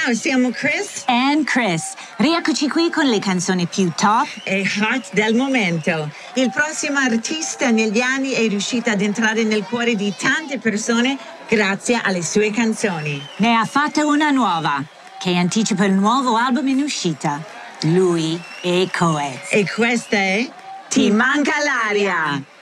Ciao, siamo Chris and Chris. Rieccoci qui con le canzoni più top e hot del momento. Il prossimo artista negli anni è riuscito ad entrare nel cuore di tante persone grazie alle sue canzoni. Ne ha fatta una nuova, che anticipa il nuovo album in uscita. Lui e Coez. E questa è Ti manca l'aria.